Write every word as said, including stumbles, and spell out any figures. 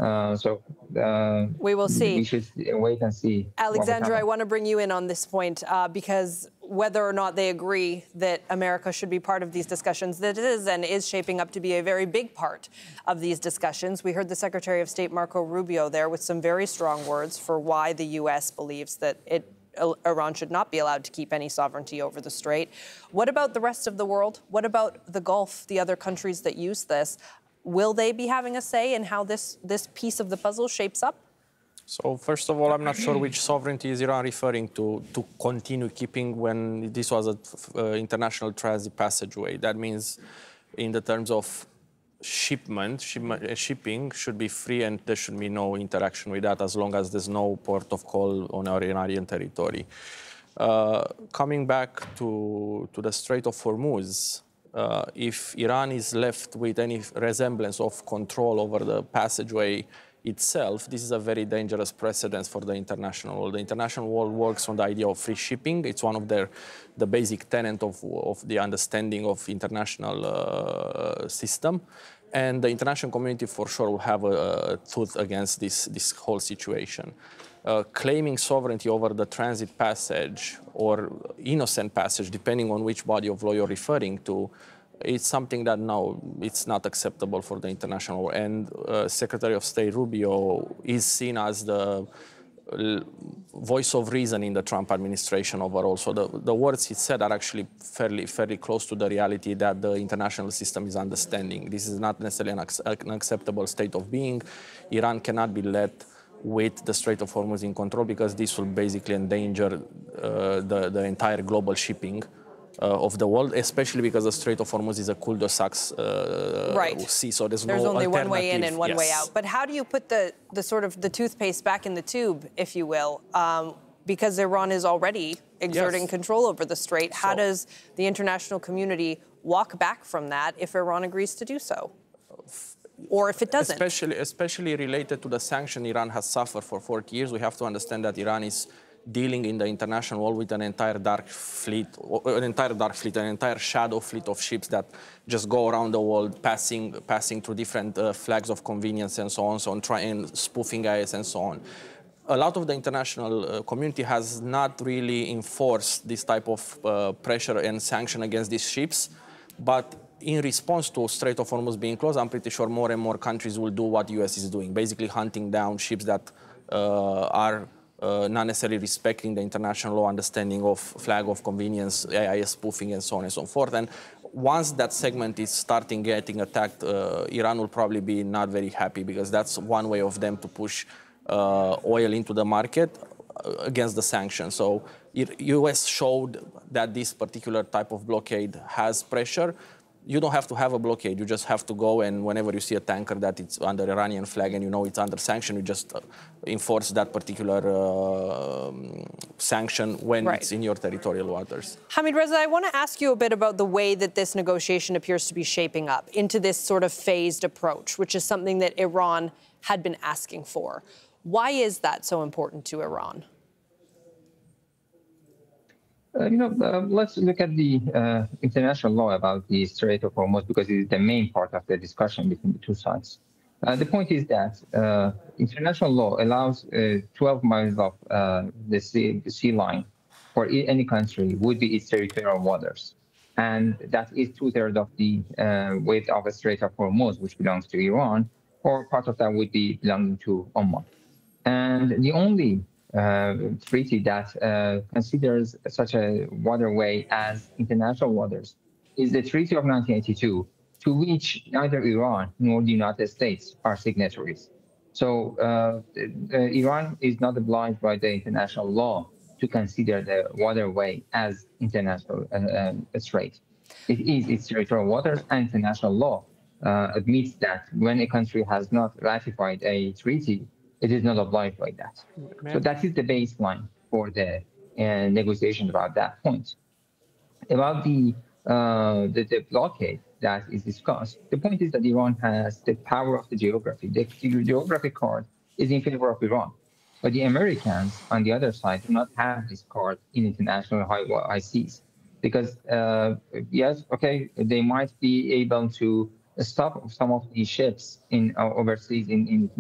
Uh, so uh, we will see. We should wait and see. Alexandra, I want to bring you in on this point uh, because whether or not they agree that America should be part of these discussions, that it is and is shaping up to be a very big part of these discussions. We heard the Secretary of State Marco Rubio there with some very strong words for why the U S believes that it Iran should not be allowed to keep any sovereignty over the Strait. What about the rest of the world? What about the Gulf, the other countries that use this? Will they be having a say in how this, this piece of the puzzle shapes up? So, first of all, I'm not sure which sovereignty is Iran referring to, to continue keeping when this was an uh, international transit passageway. That means in the terms of shipment, shipment uh, shipping should be free and there should be no interaction with that as long as there's no port of call on our Iranian territory. Uh, coming back to, to the Strait of Hormuz, Uh, if Iran is left with any resemblance of control over the passageway itself, this is a very dangerous precedent for the international world. The international world works on the idea of free shipping. It's one of their, the basic tenet of, of the understanding of international uh, system. And the international community for sure will have a, a tooth against this, this whole situation. Uh, claiming sovereignty over the transit passage or innocent passage, depending on which body of law you're referring to, it's something that no, it's not acceptable for the international. And uh, Secretary of State Rubio is seen as the voice of reason in the Trump administration overall. So the, the words he said are actually fairly, fairly close to the reality that the international system is understanding. This is not necessarily an, an acceptable state of being. Iran cannot be let with the Strait of Hormuz in control, because this will basically endanger uh, the, the entire global shipping uh, of the world, especially because the Strait of Hormuz is a cul-de-sac uh, right. sea, so there's, there's no only alternative. one way in and one yes. way out. But how do you put the, the sort of the toothpaste back in the tube, if you will, um, because Iran is already exerting yes. control over the Strait? How so, does the international community walk back from that if Iran agrees to do so? Or if it doesn't. Especially, especially related to the sanction Iran has suffered for forty years, we have to understand that Iran is dealing in the international world with an entire dark fleet, an entire dark fleet, an entire shadow fleet of ships that just go around the world, passing, passing through different uh, flags of convenience and so on, so on, trying spoofing I S and so on. A lot of the international uh, community has not really enforced this type of uh, pressure and sanction against these ships, but in response to Strait of Hormuz being closed, I'm pretty sure more and more countries will do what the U S is doing, basically hunting down ships that uh, are uh, not necessarily respecting the international law understanding of flag of convenience, A I S spoofing, and so on and so forth. And once that segment is starting getting attacked, uh, Iran will probably be not very happy, because that's one way of them to push uh, oil into the market against the sanctions. So U S showed that this particular type of blockade has pressure. You don't have to have a blockade. You just have to go, and whenever you see a tanker that it's under Iranian flag and you know it's under sanction, you just uh, enforce that particular uh, sanction when right. it's in your territorial waters. Hamid Reza, I want to ask you a bit about the way that this negotiation appears to be shaping up into this sort of phased approach, which is something that Iran had been asking for. Why is that so important to Iran? Uh, you know, uh, let's look at the uh, international law about the Strait of Hormuz, because it is the main part of the discussion between the two sides. Uh, the point is that uh, international law allows uh, twelve miles of uh, the, sea, the sea line for any country would be its territorial waters. And that is two-thirds of the uh, width of the Strait of Hormuz, which belongs to Iran, or part of that would be belonging to Oman. And the only Uh, treaty that uh, considers such a waterway as international waters is the Treaty of nineteen eighty-two, to which neither Iran nor the United States are signatories. So uh, uh, Iran is not obliged by the international law to consider the waterway as international uh, uh, strait. It is its territorial waters, and international law uh, admits that when a country has not ratified a treaty, it is not obliged by that. So that is the baseline for the uh, negotiation about that point. About the, uh, the, the blockade that is discussed, the point is that Iran has the power of the geography. The geographic card is in favor of Iran. But the Americans, on the other side, do not have this card in international high, high seas. Because, uh, yes, okay, they might be able to stop some of these ships in uh, overseas in, in